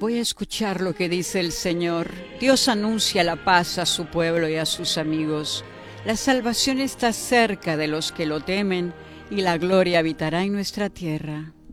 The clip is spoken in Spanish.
Voy a escuchar lo que dice el Señor. Dios anuncia la paz a su pueblo y a sus amigos. La salvación está cerca de los que lo temen y la gloria habitará en nuestra tierra.